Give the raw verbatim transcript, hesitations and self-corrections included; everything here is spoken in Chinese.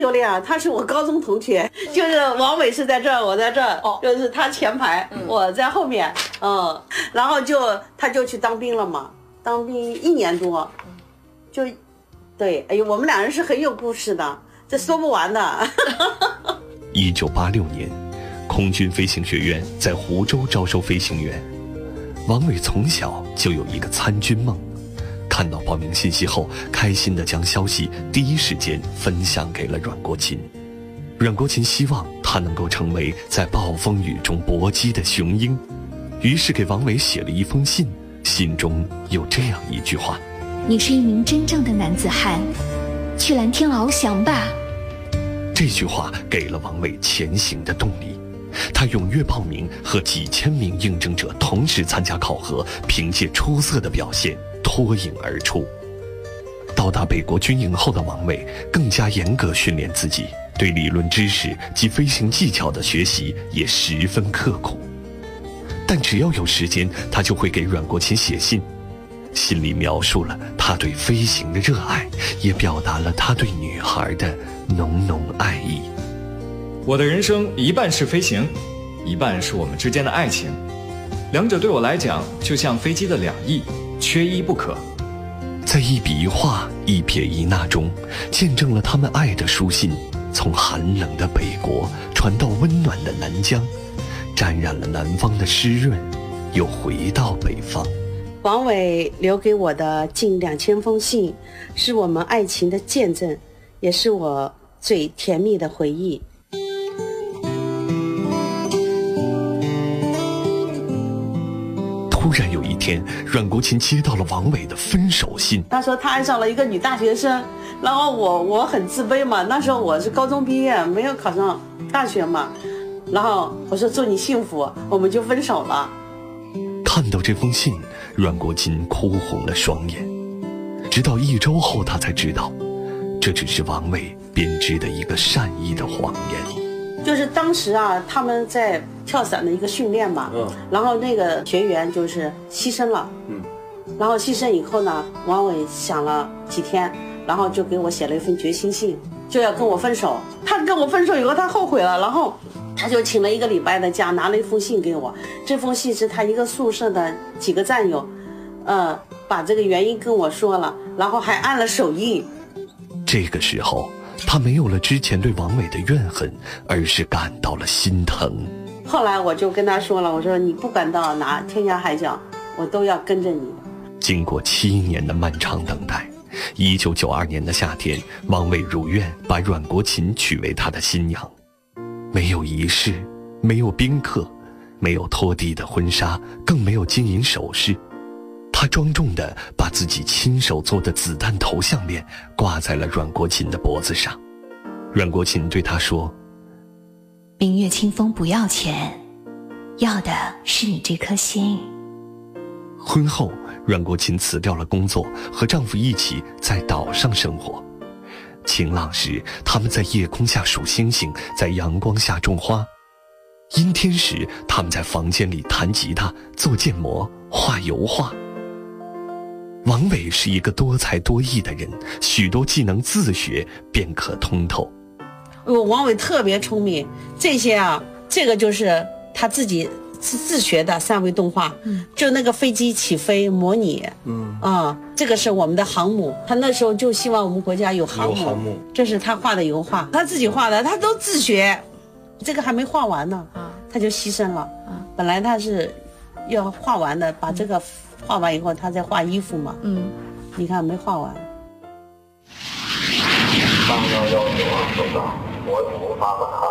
有的呀，他是我高中同学，就是王伟是在这儿，我在这儿，哦，就是他前排，嗯、我在后面，嗯，然后就他就去当兵了嘛，当兵一年多，就，对，哎呦，我们两人是很有故事的，这说不完的。 一九八六年，空军飞行学院在湖州招收飞行员，王伟从小就有一个参军梦。看到报名信息后，开心地将消息第一时间分享给了阮国琴。阮国琴希望他能够成为在暴风雨中搏击的雄鹰，于是给王伟写了一封信，信中有这样一句话： 你是一名真正的男子汉，去蓝天翱翔吧。 这句话给了王伟前行的动力，他踊跃报名，和几千名应征者同时参加考核，凭借出色的表现脱颖而出。到达北国军营后的王伟更加严格训练自己，对理论知识及飞行技巧的学习也十分刻苦。但只要有时间，他就会给阮国琴写信，信里描述了他对飞行的热爱，也表达了他对女孩的浓浓爱意。 我的人生一半是飞行，一半是我们之间的爱情，两者对我来讲就像飞机的两翼，缺一不可。 在一笔一画、一撇一捺中，见证了他们爱的书信从寒冷的北国传到温暖的南疆，沾染了南方的湿润，又回到北方。 王伟留给我的近两千封信，是我们爱情的见证，也是我最甜蜜的回忆。 突然有一天，阮国琴接到了王伟的分手信。 他说他爱上了一个女大学生，然后我我很自卑嘛，那时候我是高中毕业，没有考上大学嘛，然后我说祝你幸福，我们就分手了。 看到这封信，阮国琴哭红了双眼。直到一周后，他才知道，这只是王伟编织的一个善意的谎言。 就是当时啊，他们在跳伞的一个训练嘛，嗯，然后那个学员就是牺牲了，嗯，然后牺牲以后呢，王伟想了几天，然后就给我写了一份决心信，就要跟我分手。他跟我分手以后，他后悔了，然后他就请了一个礼拜的假，拿了一封信给我。这封信是他一个宿舍的几个战友，呃，把这个原因跟我说了，然后还按了手印。 这个时候，他没有了之前对王伟的怨恨，而是感到了心疼。 后来我就跟他说了，我说你不管到哪天涯海角，我都要跟着你。 经过七年的漫长等待，一九九二年的夏天，王伟如愿把阮国琴娶为他的新娘。没有仪式，没有宾客，没有拖地的婚纱，更没有金银首饰。他庄重地把自己亲手做的子弹头项链挂在了阮国琴的脖子上。阮国琴对他说： 明月清风不要钱，要的是你这颗心。 婚后，阮国琴辞掉了工作，和丈夫一起在岛上生活。晴朗时，他们在夜空下数星星，在阳光下种花；阴天时，他们在房间里弹吉他、做建模、画油画。王伟是一个多才多艺的人，许多技能自学便可通透。 王伟特别聪明，这些啊，这个就是他自己是自学的三维动画，嗯，就那个飞机起飞模拟，嗯啊，这个是我们的航母，他那时候就希望我们国家有航母，有航母，这是他画的油画，他自己画的，他都自学，这个还没画完呢，啊，他就牺牲了，啊，本来他是要画完的，把这个画完以后，他再画衣服嘛，嗯，你看没画完。 八幺幺九二收到，我已经发过他。